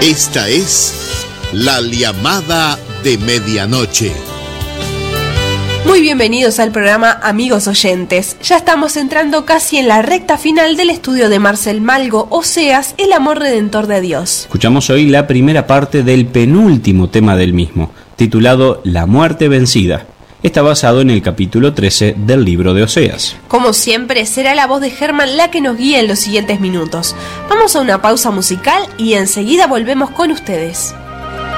Esta es la llamada de medianoche. Muy bienvenidos al programa, amigos oyentes. Ya estamos entrando casi en la recta final del estudio de Marcel Malgo, Oseas, el amor redentor de Dios. Escuchamos hoy la primera parte del penúltimo tema del mismo, titulado La muerte vencida. Está basado en el capítulo 13 del libro de Oseas. Como siempre, será la voz de Germán la que nos guíe en los siguientes minutos. Vamos a una pausa musical y enseguida volvemos con ustedes.